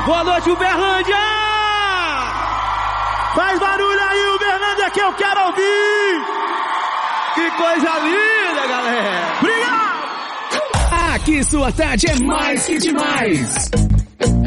Boa noite, Uberlândia! Faz barulho aí, Uberlândia, que eu quero ouvir! Que coisa linda, galera! Obrigado! Aqui sua tarde é mais que demais!